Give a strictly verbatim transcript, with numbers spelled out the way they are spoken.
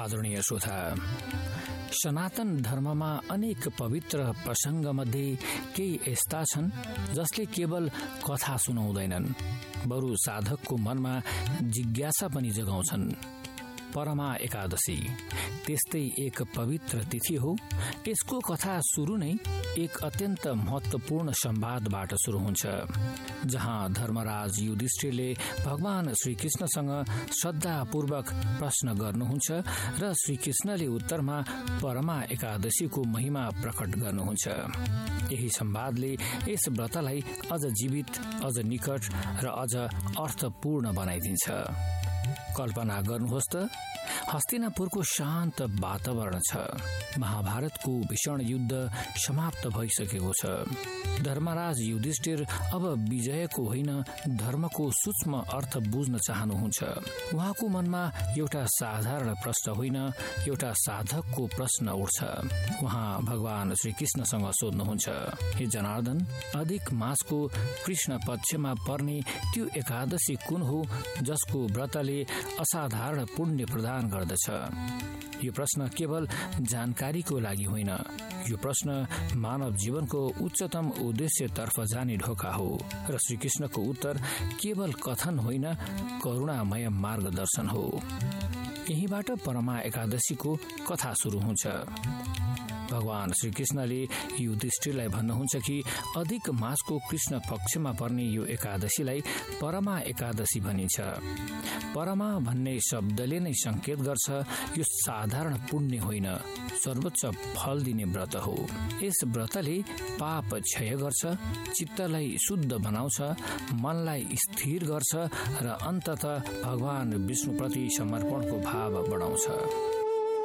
आदरणीय श्रोता, सनातन धर्ममा अनेक पवित्र प्रसंगमध्ये केही यस्ता छन् जसले केवल कथा सुनाउँदैनन्, बरु साधकको मनमा जिज्ञासा पनि जगाउँछन्। परमा एकादशी त्यस्तै एक पवित्र तिथि हो। यसको कथा सुरु नै एक अत्यन्त महत्वपूर्ण संवादबाट सुरु हुन्छ, जहाँ धर्मराज युधिष्ठिरले भगवान श्रीकृष्णसँग श्रद्धापूर्वक प्रश्न गर्नुहुन्छ र श्रीकृष्णले उत्तरमा परमा एकादशीको महिमा प्रकट गर्नुहुन्छ। यही संवादले यस व्रतलाई अझ जीवित, अझ निकट र अझ अर्थपूर्ण बनाइदिन्छ। कल्पना गर्नुहोस् त, हस्तिनापुरको शान्त वातावरण छ। महाभारतको भीषण युद्ध समाप्त भइसकेको छ। धर्मराज युधिष्ठिर अब विजयको होइन, धर्मको सूक्ष्म अर्थ बुझ्न चाहनुहुन्छ। उहाँको मनमा एउटा साधारण प्रश्न होइन, एउटा साधकको प्रश्न उठ्छ। उहाँ भगवान श्रीकृष्णसँग सोध्नुहुन्छ, हे जनार्दन, अधिक मासको कृष्ण पक्षमा पर्ने त्यो एकादशी कुन हो जसको व्रतले असाधारण पुण्य प्रदान गर्दछ? यो प्रश्न केवल जानकारीको लागि होइन, यो प्रश्न मानव जीवनको उच्चतम उद्देश्यतर्फ जाने ढोका हो। र श्रीकृष्णको उत्तर केवल कथन होइन, करुणामय मार्गदर्शन हो। यहीबाट परमा एकादशीको कथा सुरु हुन्छ। भगवान श्रीकृष्णले युधिष्ठिरलाई भन्नुहुन्छ कि अधिक मासको कृष्ण पक्षमा पर्ने यो एकादशीलाई परमा एकादशी भनिन्छ। परमा भन्ने शब्दले नै संकेत गर्छ यो साधारण पुण्य होइन, सर्वोच्च फल दिने व्रत हो। यस व्रतले पाप क्षय गर्छ, चित्तलाई शुद्ध बनाउँछ, मनलाई स्थिर गर्छ र अन्ततः भगवान विष्णुप्रति समर्पणको भाव बढाउँछ।